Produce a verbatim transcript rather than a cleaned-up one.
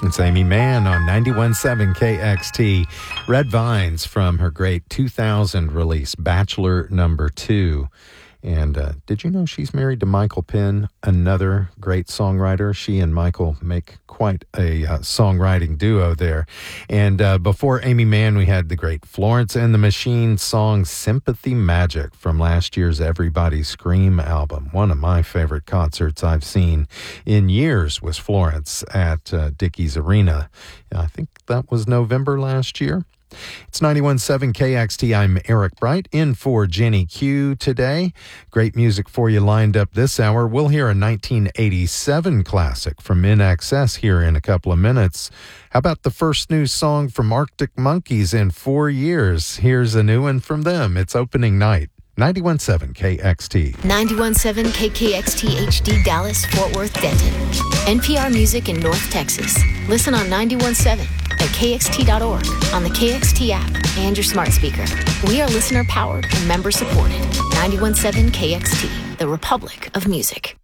It's Amy Mann on ninety-one point seven K X T. Red Vines from her great two thousand release, Bachelor Number Two. And uh, did you know she's married to Michael Penn, another great songwriter? She and Michael make quite a uh, songwriting duo there. And uh, before Amy Mann, we had the great Florence and the Machine song Sympathy Magic from last year's Everybody Scream album. One of my favorite concerts I've seen in years was Florence at uh, Dickies Arena. I think that was November last year. It's ninety-one point seven K X T. I'm Eric Bright, in for Jenny Q today. Great music for you lined up this hour. We'll hear a nineteen eighty-seven classic from In Excess here in a couple of minutes. How about the first new song from Arctic Monkeys in four years? Here's a new one from them. It's opening night. ninety-one point seven K X T. ninety-one point seven K K X T H D Dallas, Fort Worth, Denton. N P R Music in North Texas. Listen on ninety-one point seven at K X T dot org, on the K X T app, and your smart speaker. We are listener-powered and member-supported. ninety-one point seven K X T, the Republic of Music.